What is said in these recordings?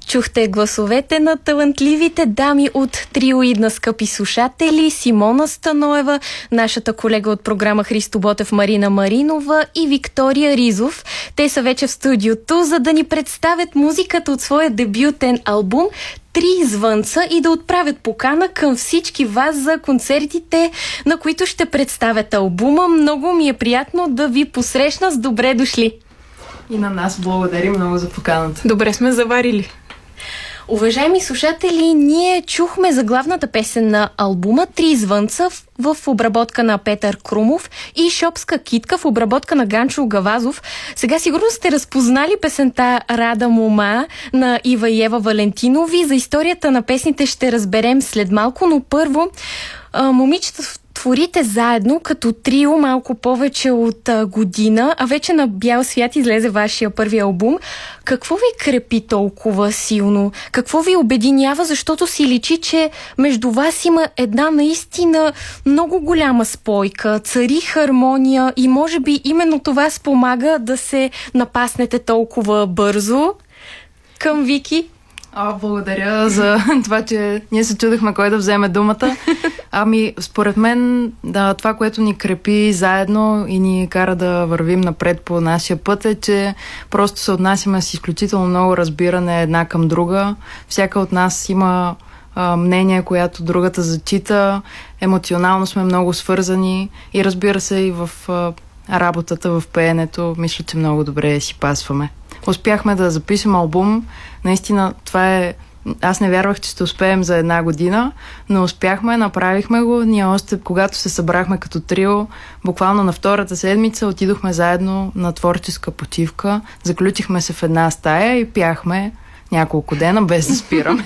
Чухте гласовете на талантливите дами от Триоидна, скъпи слушатели, Симона Станоева, нашата колега от програма Христо Ботев Марина Маринова и Виктория Ризов. Те са вече в студиото, за да ни представят музиката от своя дебютен албум Три звънца и да отправят покана към всички вас за концертите, на които ще представят албума. Много ми е приятно да ви посрещна. С добре дошли! И на нас благодарим много за поканата. Добре сме заварили. Уважаеми слушатели, ние чухме заглавната песен на албума Три звънца в обработка на Петър Крумов и Шопска китка в обработка на Ганчо Гавазов. Сега сигурно сте разпознали песента Рада Мома на Ива и Ева Валентинови. За историята на песните ще разберем след малко, но първо момичета творите заедно като трио малко повече от година, а вече на бял свят излезе вашия първи албум. Какво ви крепи толкова силно? Какво ви обединява? Защото си личи, че между вас има една наистина много голяма спойка, цари хармония и може би именно това спомага да се напаснете толкова бързо. Към Вики. Благодаря за това, че ние се чудихме кой да вземе думата. Според мен, това, което ни крепи заедно и ни кара да вървим напред по нашия път е, че просто се отнасяме с изключително много разбиране една към друга. Всяка от нас има мнение, която другата зачита. Емоционално сме много свързани и разбира се и в работата, в пеенето, мисля, че много добре си пасваме. Успяхме да запишем албум. Наистина, това е... Аз не вярвах, че ще успеем за една година, но успяхме, направихме го. Ние още, когато се събрахме като трио, буквално на втората седмица отидохме заедно на творческа почивка. Заключихме се в една стая и пяхме няколко дена, без да спираме.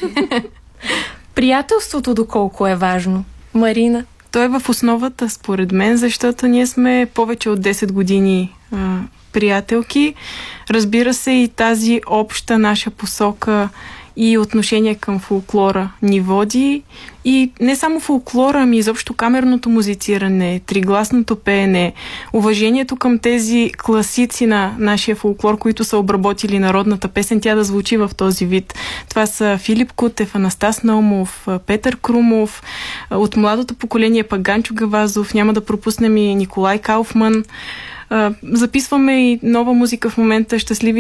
Приятелството доколко е важно? Марина? То е в основата, според мен, защото ние сме повече от 10 години приятелки. Разбира се, и тази обща наша посока и отношение към фолклора ни води. И не само фолклора, ами изобщо камерното музициране, тригласното пеене, уважението към тези класици на нашия фолклор, които са обработили народната песен, тя да звучи в този вид. Това са Филип Кутев, Анастас Наумов, Петър Крумов, от младото поколение пък Ганчо Гавазов, няма да пропуснем и Николай Кауфман. Записваме и нова музика в момента, Щастливи